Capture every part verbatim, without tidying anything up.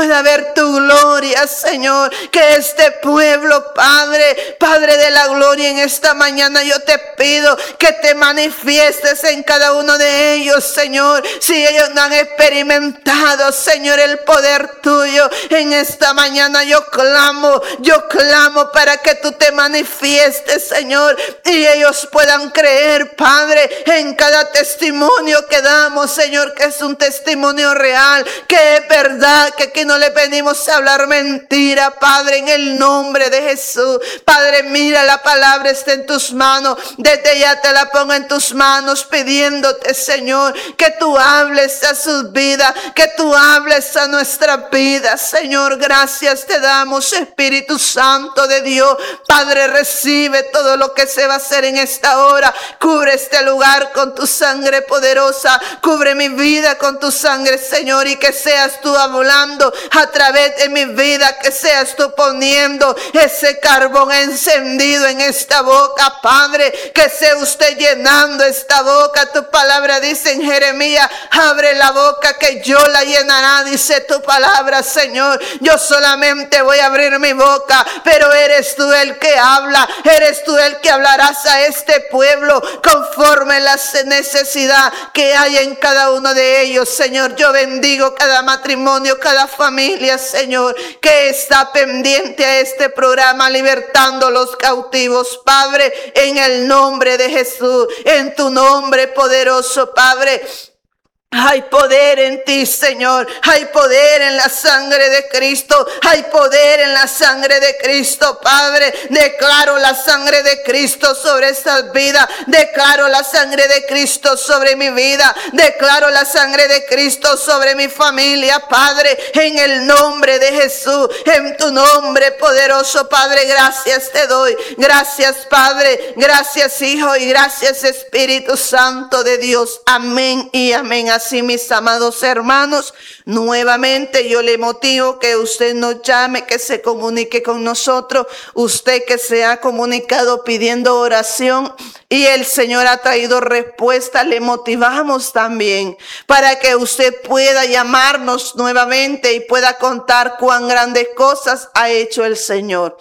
pueda ver tu gloria, Señor. Que este pueblo, Padre, Padre de la gloria, en esta mañana yo te pido que te manifiestes en cada uno de ellos, Señor. Si ellos no han experimentado, Señor, el poder tuyo, en esta mañana yo clamo, yo clamo para que tú te manifiestes, Señor, y ellos puedan creer, Padre, en cada testimonio que damos, Señor, que es un testimonio real, que es verdad, que aquí no le venimos a hablar mentira, Padre, en el nombre de Jesús. Padre, mira, la palabra está en tus manos, desde ya te la pongo en tus manos, pidiéndote, Señor, que tú hables a sus vidas, que tú hables a nuestra vida, Señor. Gracias te damos, Espíritu Santo de Dios. Padre, recibe todo lo que se va a hacer en esta hora. Cubre este lugar con tu sangre poderosa, cubre mi vida con tu sangre, Señor, y que seas tú hablando a través de mi vida, que seas tú poniendo ese carbón encendido en esta boca, Padre, que sea usted llenando esta boca. Tu palabra dice en Jeremías: abre la boca que yo la llenará, dice tu palabra, Señor. Yo solamente voy a abrir mi boca, pero eres tú el que habla, eres tú el que hablarás a este pueblo conforme la necesidad que hay en cada uno de ellos, Señor. Yo bendigo cada matrimonio, cada familia, Señor, que está pendiente a este programa, libertando los cautivos, Padre, en el nombre de Jesús, en tu nombre poderoso, Padre. Hay poder en ti, Señor. Hay poder en la sangre de Cristo. Hay poder en la sangre de Cristo, Padre. Declaro la sangre de Cristo sobre estas vidas. Declaro la sangre de Cristo sobre mi vida. Declaro la sangre de Cristo sobre mi familia, Padre. En el nombre de Jesús. En tu nombre poderoso, Padre. Gracias te doy. Gracias, Padre. Gracias, Hijo. Y gracias, Espíritu Santo de Dios. Amén y amén. Así, mis amados hermanos, nuevamente yo le motivo que usted nos llame, que se comunique con nosotros. Usted que se ha comunicado pidiendo oración y el Señor ha traído respuesta, le motivamos también para que usted pueda llamarnos nuevamente y pueda contar cuán grandes cosas ha hecho el Señor.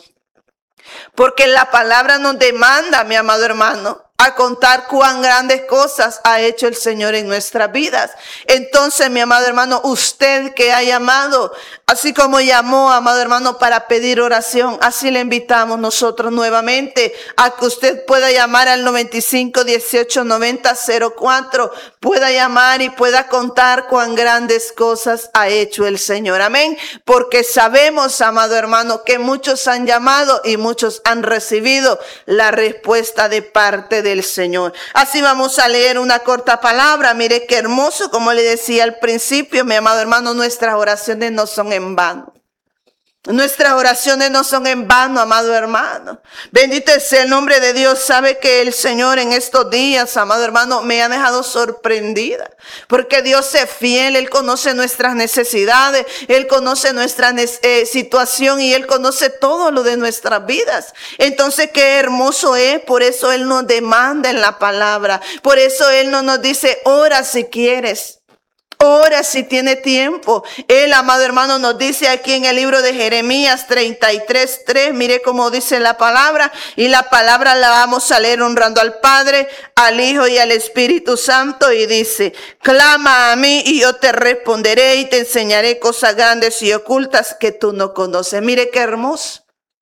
Porque la palabra nos demanda, mi amado hermano, a contar cuán grandes cosas ha hecho el Señor en nuestras vidas. Entonces, mi amado hermano, usted que ha llamado, así como llamó, amado hermano, para pedir oración, así le invitamos nosotros nuevamente a que usted pueda llamar al noventa y cinco, dieciocho, noventa, cero cuatro, pueda llamar y pueda contar cuán grandes cosas ha hecho el Señor. Amén. Porque sabemos, amado hermano, que muchos han llamado y muchos han recibido la respuesta de parte de del Señor. Así vamos a leer una corta palabra. Mire qué hermoso, como le decía al principio, mi amado hermano, nuestras oraciones no son en vano. Nuestras oraciones no son en vano, amado hermano. Bendito sea el nombre de Dios. Sabe que el Señor en estos días, amado hermano, me ha dejado sorprendida. Porque Dios es fiel. Él conoce nuestras necesidades. Él conoce nuestra eh, situación y Él conoce todo lo de nuestras vidas. Entonces, qué hermoso es. Por eso Él nos demanda en la palabra. Por eso Él no nos dice, ora si quieres. Ora si tiene tiempo. El amado hermano nos dice aquí en el libro de Jeremías treinta y tres, tres. Mire cómo dice la palabra. Y la palabra la vamos a leer honrando al Padre, al Hijo y al Espíritu Santo. Y dice: clama a mí y yo te responderé y te enseñaré cosas grandes y ocultas que tú no conoces. Mire qué hermoso.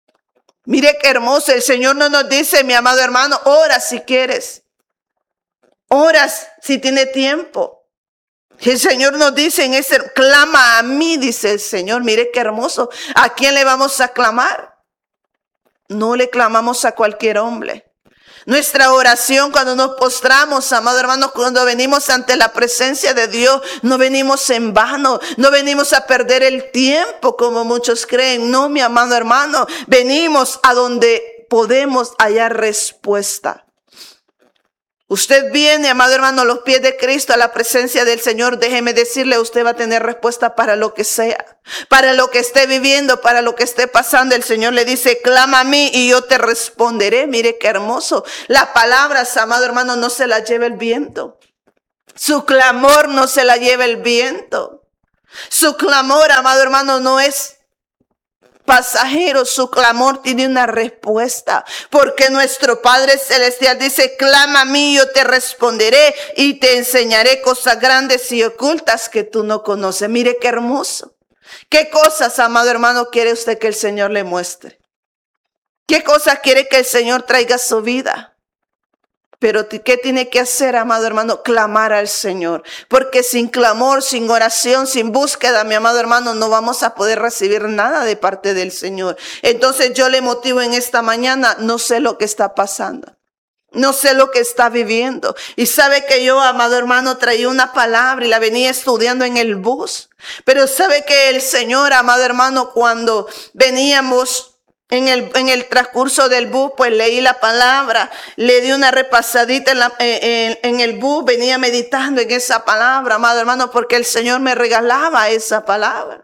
Mire qué hermoso. El Señor no nos dice, mi amado hermano, ora si quieres. Ora si tiene tiempo. El Señor nos dice en ese, clama a mí, dice el Señor. Mire qué hermoso. ¿A quién le vamos a clamar? No le clamamos a cualquier hombre. Nuestra oración cuando nos postramos, amado hermano, cuando venimos ante la presencia de Dios, no venimos en vano, no venimos a perder el tiempo como muchos creen. No, mi amado hermano, venimos a donde podemos hallar respuesta. Usted viene, amado hermano, a los pies de Cristo, a la presencia del Señor. Déjeme decirle, usted va a tener respuesta para lo que sea, para lo que esté viviendo, para lo que esté pasando. El Señor le dice, clama a mí y yo te responderé. Mire qué hermoso. Las palabras, amado hermano, no se las lleva el viento. Su clamor no se la lleva el viento. Su clamor, amado hermano, no es pasajero, su clamor tiene una respuesta, porque nuestro Padre Celestial dice: clama a mí, yo te responderé y te enseñaré cosas grandes y ocultas que tú no conoces. Mire qué hermoso. ¿Qué cosas, amado hermano, quiere usted que el Señor le muestre? ¿Qué cosas quiere que el Señor traiga a su vida? Pero ¿qué tiene que hacer, amado hermano? Clamar al Señor. Porque sin clamor, sin oración, sin búsqueda, mi amado hermano, no vamos a poder recibir nada de parte del Señor. Entonces yo le motivo en esta mañana: no sé lo que está pasando. No sé lo que está viviendo. Y sabe que yo, amado hermano, traía una palabra y la venía estudiando en el bus. Pero sabe que el Señor, amado hermano, cuando veníamos En el, en el transcurso del bus, pues leí la palabra, le di una repasadita en, la, en, en el bus, venía meditando en esa palabra, amado hermano, porque el Señor me regalaba esa palabra.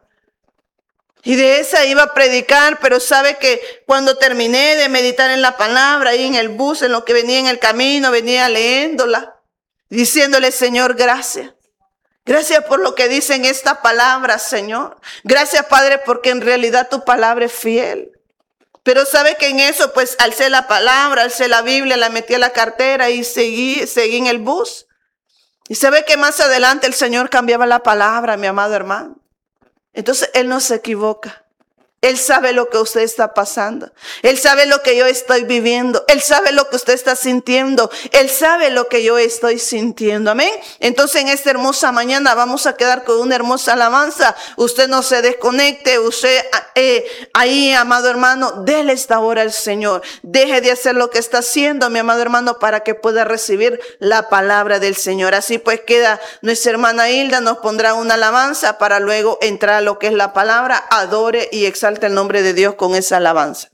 Y de esa iba a predicar, pero sabe que cuando terminé de meditar en la palabra, ahí en el bus, en lo que venía en el camino, venía leyéndola, diciéndole: Señor, gracias. Gracias por lo que dice en esta palabra, Señor. Gracias, Padre, porque en realidad tu palabra es fiel. Pero sabe que en eso, pues, alcé la palabra, alcé la Biblia, la metí a la cartera y seguí, seguí en el bus. Y sabe que más adelante el Señor cambiaba la palabra, mi amado hermano. Entonces, Él no se equivoca. Él sabe lo que usted está pasando. Él sabe lo que yo estoy viviendo. Él sabe lo que usted está sintiendo. Él sabe lo que yo estoy sintiendo. Amén. Entonces en esta hermosa mañana vamos a quedar con una hermosa alabanza. Usted no se desconecte. Usted eh, ahí, amado hermano, déle esta hora al Señor. Deje de hacer lo que está haciendo, mi amado hermano, para que pueda recibir la palabra del Señor. Así pues queda nuestra hermana Hilda, nos pondrá una alabanza para luego entrar a lo que es la palabra. Adore y exalte el nombre de Dios con esa alabanza.